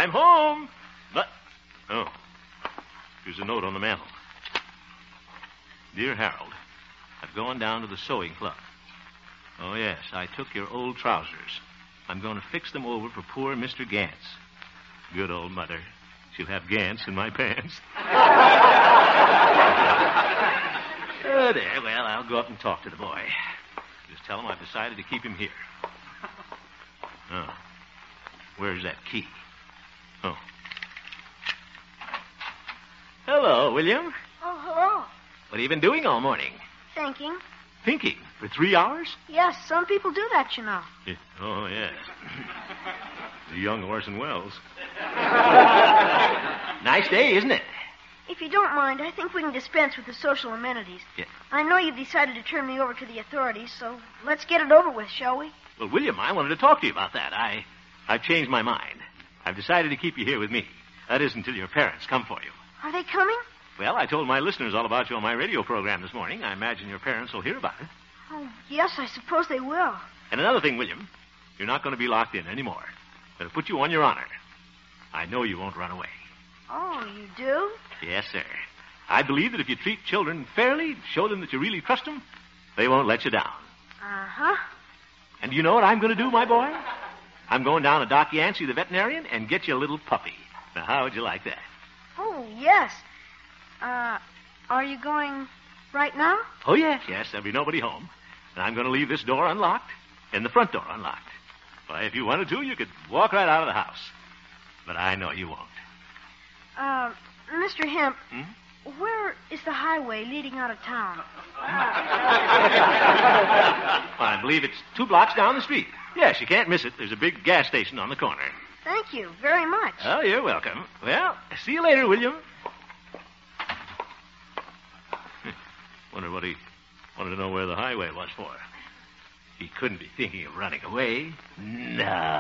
I'm home. But, here's a note on the mantel. Dear Harold, I've gone down to the sewing club. Oh, yes, I took your old trousers. I'm going to fix them over for poor Mr. Gantz. Good old mother. She'll have Gantz in my pants. There, well, I'll go up and talk to the boy. Just tell him I've decided to keep him here. Oh, where's that key? Oh. Hello, William. Oh, hello. What have you been doing all morning? Thinking. Thinking? For 3 hours? Yes, some people do that, you know. Oh, yes. The young Orson Welles. Nice day, isn't it? If you don't mind, I think we can dispense with the social amenities. Yeah. I know you've decided to turn me over to the authorities, so let's get it over with, shall we? Well, William, I wanted to talk to you about that. I've changed my mind. I've decided to keep you here with me. That is until your parents come for you. Are they coming? Well, I told my listeners all about you on my radio program this morning. I imagine your parents will hear about it. Oh, yes, I suppose they will. And another thing, William, you're not going to be locked in anymore. They'll put you on your honor. I know you won't run away. Oh, you do? Yes, sir. I believe that if you treat children fairly, show them that you really trust them, they won't let you down. Uh-huh. And do you know what I'm going to do, my boy? I'm going down to Doc Yancey, the veterinarian, and get you a little puppy. Now, how would you like that? Oh, yes. Are you going right now? Oh, yes. There'll be nobody home. And I'm going to leave this door unlocked and the front door unlocked. Why, if you wanted to, you could walk right out of the house. But I know you won't. Mr. Hemp, where is the highway leading out of town? I believe it's 2 blocks down the street. Yes, you can't miss it. There's a big gas station on the corner. Thank you very much. Oh, you're welcome. Well, see you later, William. Wonder what he wanted to know where the highway was for. He couldn't be thinking of running away. No.